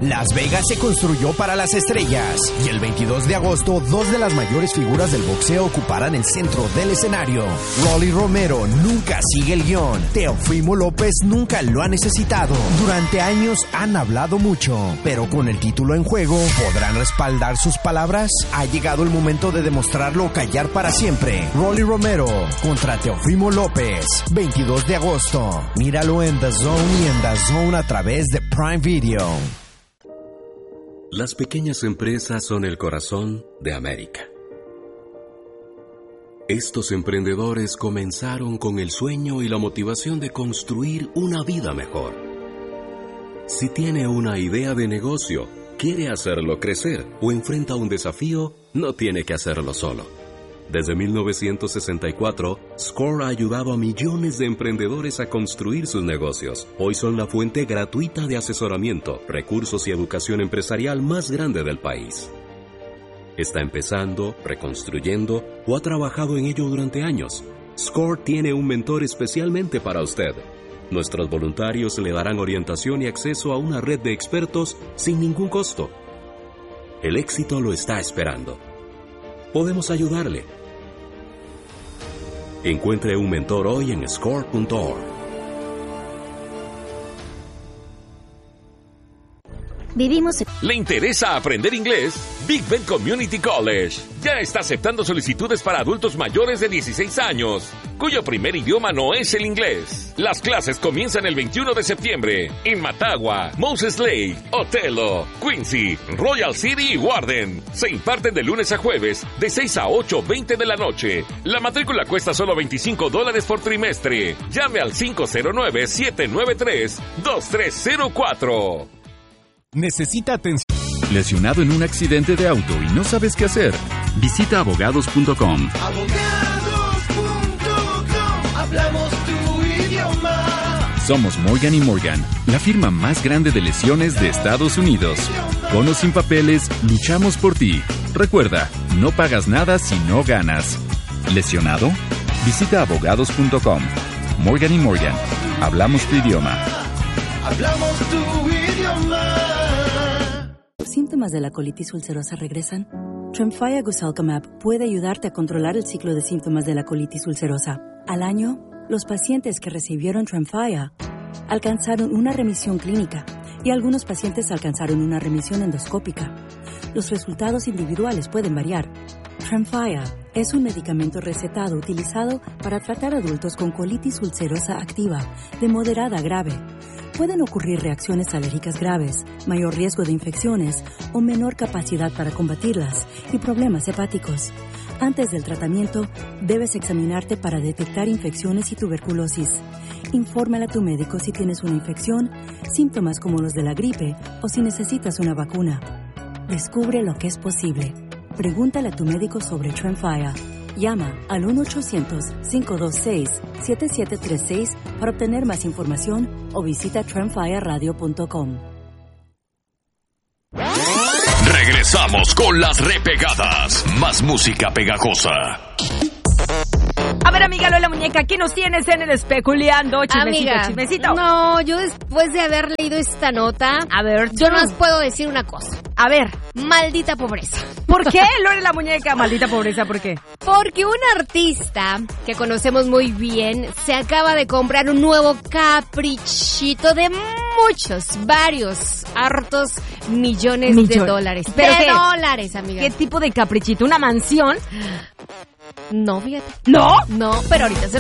Las Vegas se construyó para las estrellas y el 22 de agosto, dos de las mayores figuras del boxeo ocuparán el centro del escenario. Rolly Romero nunca sigue el guión. Teofimo López nunca lo ha necesitado. Durante años han hablado mucho, pero con el título en juego, ¿podrán respaldar sus palabras? Ha llegado el momento de demostrarlo o callar para siempre. Rolly Romero contra Teofimo López, 22 de agosto. Míralo en DAZN y en DAZN a través de Prime Video. Las pequeñas empresas son el corazón de América. Estos emprendedores comenzaron con el sueño y la motivación de construir una vida mejor. Si tiene una idea de negocio, quiere hacerlo crecer o enfrenta un desafío, no tiene que hacerlo solo. Desde 1964, SCORE ha ayudado a millones de emprendedores a construir sus negocios. Hoy son la fuente gratuita de asesoramiento, recursos y educación empresarial más grande del país. Está empezando, reconstruyendo o ha trabajado en ello durante años. SCORE tiene un mentor especialmente para usted. Nuestros voluntarios le darán orientación y acceso a una red de expertos sin ningún costo. El éxito lo está esperando. Podemos ayudarle. Encuentre un mentor hoy en score.org. ¿Le interesa aprender inglés? Big Bend Community College ya está aceptando solicitudes para adultos mayores de 16 años, cuyo primer idioma no es el inglés. Las clases comienzan el 21 de septiembre en Matagua, Moses Lake, Othello, Quincy, Royal City y Warden. Se imparten de lunes a jueves de 6 a 8:20 de la noche. La matrícula cuesta solo $25 por trimestre. Llame al 509-793-2304. ¿Necesita atención? ¿Lesionado en un accidente de auto y no sabes qué hacer? Visita abogados.com. Abogados.com, hablamos tu idioma. Somos Morgan & Morgan, la firma más grande de lesiones de Estados Unidos. Con o sin papeles, luchamos por ti. Recuerda, no pagas nada si no ganas. ¿Lesionado? Visita abogados.com. Morgan & Morgan, hablamos tu idioma. Hablamos tu idioma. ¿Síntomas de la colitis ulcerosa regresan? Tremfya Guselkumab puede ayudarte a controlar el ciclo de síntomas de la colitis ulcerosa. Al año, los pacientes que recibieron Tremfya alcanzaron una remisión clínica y algunos pacientes alcanzaron una remisión endoscópica. Los resultados individuales pueden variar. Tremfya es un medicamento recetado utilizado para tratar adultos con colitis ulcerosa activa de moderada a grave. Pueden ocurrir reacciones alérgicas graves, mayor riesgo de infecciones o menor capacidad para combatirlas y problemas hepáticos. Antes del tratamiento, debes examinarte para detectar infecciones y tuberculosis. Infórmale a tu médico si tienes una infección, síntomas como los de la gripe o si necesitas una vacuna. Descubre lo que es posible. Pregúntale a tu médico sobre Tremfya. Llama al 1-800-526-7736 para obtener más información o visita tremfyaradio.com. Regresamos con las repegadas. Más música pegajosa. A ver, amiga Lola Muñeca, ¿qué nos tienes en el Especuleando? Chismecito. No, yo después de haber leído esta nota, a ver, yo no os puedo decir una cosa. A ver. Maldita pobreza. ¿Por qué, Lola Muñeca? Maldita pobreza, ¿por qué? Porque un artista que conocemos muy bien se acaba de comprar un nuevo caprichito de varios, hartos millones de dólares. ¿Pero qué? Dólares, amiga. ¿Qué tipo de caprichito? ¿Una mansión? No, fíjate. ¿No? No, pero ahorita se